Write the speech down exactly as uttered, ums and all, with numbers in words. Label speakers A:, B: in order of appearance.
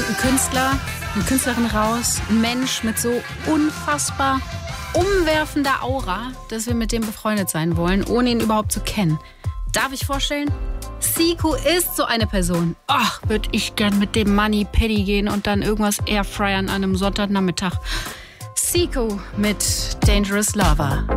A: kommt ein Künstler, eine Künstlerin raus, ein Mensch mit so unfassbar umwerfender Aura, dass wir mit dem befreundet sein wollen, ohne ihn überhaupt zu kennen. Darf ich vorstellen? Zico ist so eine Person. Ach, würde ich gern mit dem Money Paddy gehen und dann irgendwas airfryern an einem Sonntagnachmittag. Zico mit Dangerous Lover.